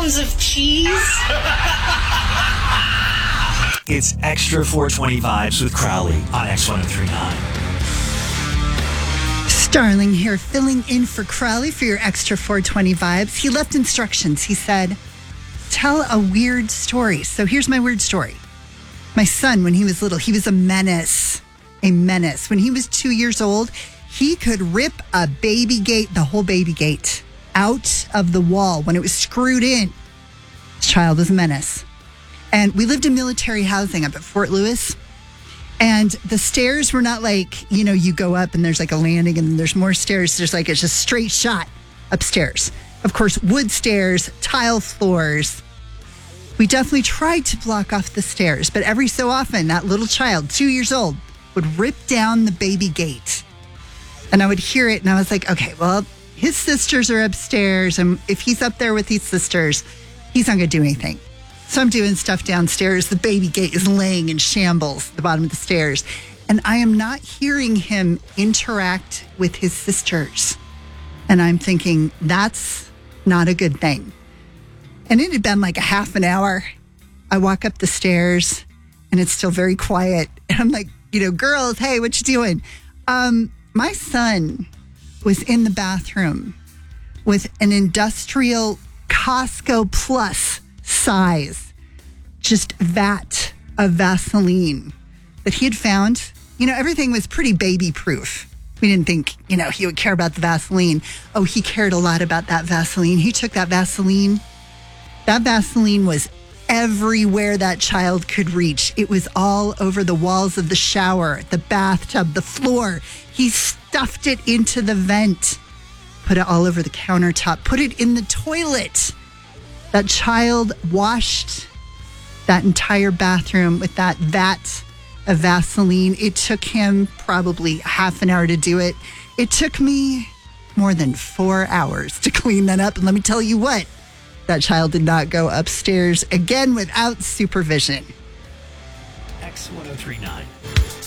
pounds of cheese? It's Extra 420 Vibes with Crowley on X1039. Starling here, filling in for Crowley for your Extra 420 Vibes. He left instructions. He said, tell a weird story. So here's my weird story. My son, when he was little, he was a menace. A menace. When he was 2 years old, he could rip a baby gate, the whole baby gate, out of the wall when it was screwed in. This child was a menace. And we lived in military housing up at Fort Lewis. And the stairs were not like, you know, you go up and there's like a landing and then there's more stairs. There's like, it's just straight shot upstairs. Of course, wood stairs, tile floors. We definitely tried to block off the stairs, but every so often that little child, 2 years old, would rip down the baby gate. And I would hear it and I was like, okay, well, his sisters are upstairs. And if he's up there with his sisters, he's not going to do anything. So I'm doing stuff downstairs. The baby gate is laying in shambles at the bottom of the stairs. And I am not hearing him interact with his sisters. And I'm thinking, that's not a good thing. And it had been like a half an hour. I walk up the stairs and it's still very quiet. And I'm like, you know, girls, hey, what you doing? My son was in the bathroom with an industrial Costco Plus size, just vat of Vaseline that he had found. You know, everything was pretty baby proof. We didn't think, you know, he would care about the Vaseline. Oh, he cared a lot about that Vaseline. He took that Vaseline. That Vaseline was everywhere that child could reach. It was all over the walls of the shower, the bathtub, the floor. He stuffed it into the vent, put it all over the countertop, put it in the toilet. That child washed that entire bathroom with that vat of Vaseline. It took him probably half an hour to do it. It took me more than 4 hours to clean that up. And let me tell you what, that child did not go upstairs again without supervision. X1039.